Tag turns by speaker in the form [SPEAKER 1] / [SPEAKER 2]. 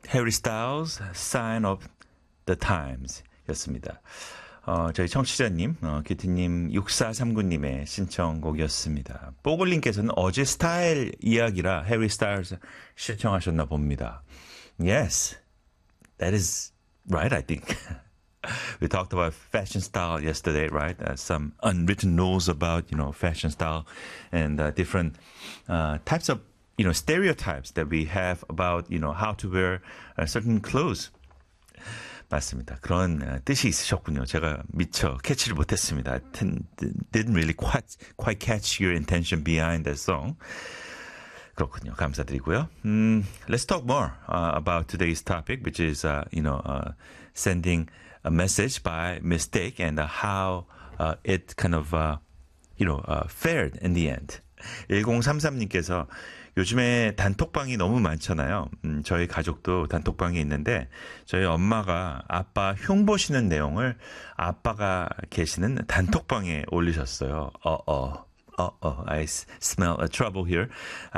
[SPEAKER 1] Harry Styles, Sign of the Times 였습니다. 저희 청취자님, 큐티님 6439님의 신청곡이었습니다. 뽀글님께서는 어제 스타일 이야기라 해리 스타일스 신청하셨나 봅니다. Yes, that is right, I think. We talked about fashion style yesterday, right? Some unwritten rules about, fashion style and different types of, stereotypes that we have about, how to wear certain clothes. 맞습니다. 그런 뜻이 있으셨군요. 제가 미처 캐치를 못했습니다. Didn't really quite catch your intention behind that song. 그렇군요. 감사드리고요. Let's talk more about today's topic, which is, sending a message by mistake and how it kind of, fared in the end. 1033님께서 요즘에 단톡방이 너무 많잖아요. 저희 가족도 단톡방이 있는데 저희 엄마가 아빠 흉보시는 내용을 아빠가 계시는 단톡방에 올리셨어요. I smell a trouble here.